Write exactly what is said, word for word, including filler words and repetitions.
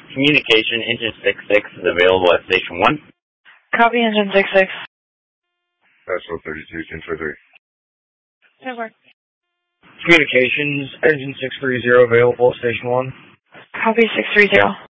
Communication, engine six six is available at station one. Copy, engine six six. National thirty-two, ten twenty-three. That works. Communications, engine six three zero available, station one. Copy, six three zero.